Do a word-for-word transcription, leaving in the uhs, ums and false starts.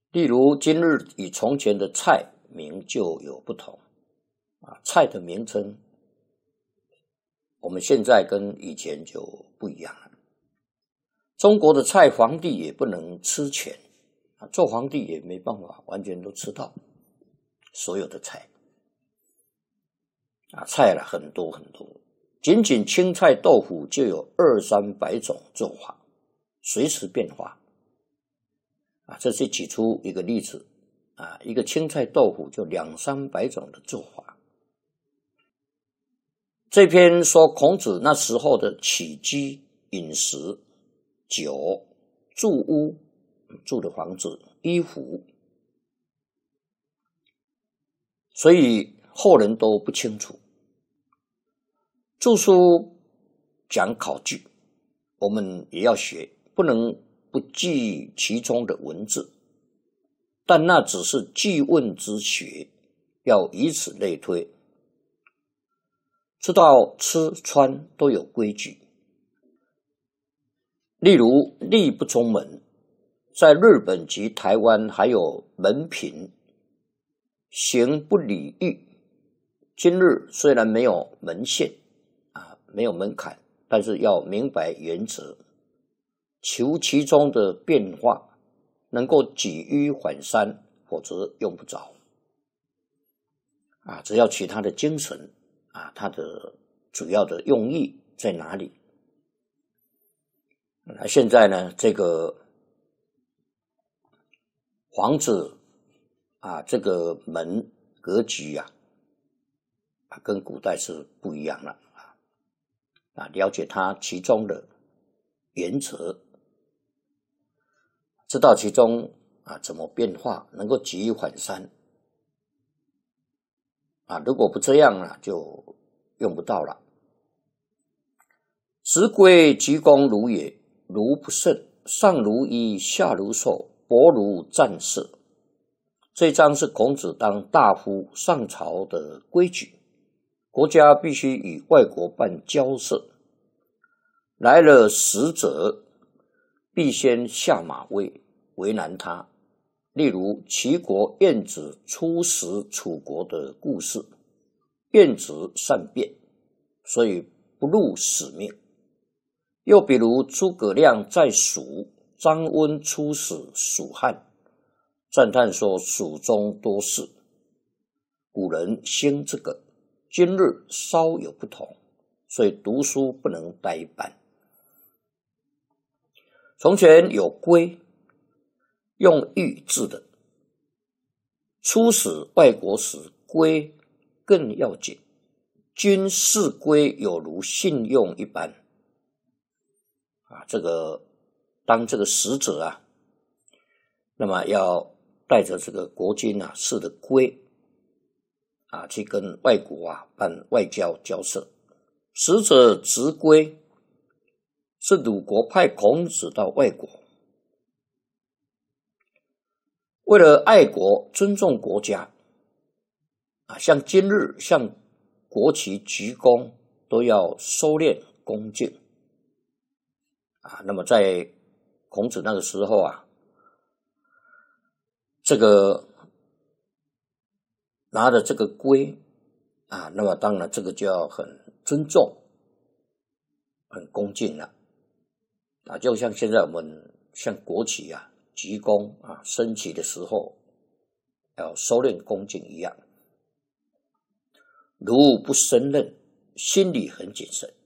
例如今日与从前的菜名就有不同啊，菜的名称我们现在跟以前就不一样了。中国的菜皇帝也不能吃全啊，做皇帝也没办法完全都吃到所有的菜啊，菜了很多很多，仅仅青菜豆腐就有二三百种做法，随时变化啊。这是举出一个例子啊，一个青菜豆腐就两三百种的做法。这篇说孔子那时候的起居、饮食、酒、住屋、住的房子、衣服，所以后人都不清楚。著书讲考据，我们也要学，不能不记其中的文字，但那只是记问之学，要以此类推。知道吃穿都有规矩，例如礼不中门，在日本及台湾还有门品，行不礼遇。今日虽然没有门限啊，没有门槛，但是要明白原则，求其中的变化，能够举一反三，否则用不着啊。只要取他的精神啊，它的主要的用意在哪里？那现在呢，这个房子啊，这个门格局啊，啊跟古代是不一样了啊。啊，了解它其中的原则，知道其中啊怎么变化，能够举一反三啊。如果不这样啊，就用不到了。直归鞠躬如也，如不胜，上如衣，下如兽，薄如战士。这一章是孔子当大夫上朝的规矩，国家必须与外国办交涉，来了使者，必先下马威，为难他。例如齐国晏子出使楚国的故事，晏子善辩，所以不辱使命。又比如诸葛亮在蜀，张温出使蜀汉，赞叹说蜀中多事，古人兴这个，今日稍有不同，所以读书不能呆板。从前有规，用玉制的，出使外国时规更要紧，君视规有如信用一般啊，这个当这个使者啊，那么要带着这个国君啊赐的规啊，去跟外国啊办外交交涉。使者执规是鲁国派孔子到外国，为了爱国尊重国家啊，像今日向国旗鞠躬都要收敛恭敬啊。那么在孔子那个时候啊，这个拿着这个规啊，那么当然这个就要很尊重很恭敬了啊，就像现在我们向国旗啊鞠躬啊升旗的时候要收敛恭敬一样。如不胜任，心里很谨慎